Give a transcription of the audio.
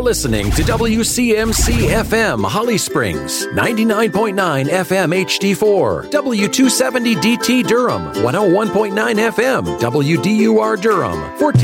listening to WCMC FM Holly Springs, 99.9 FM HD4, W270 DT Durham, 101.9 FM WDUR Durham, 14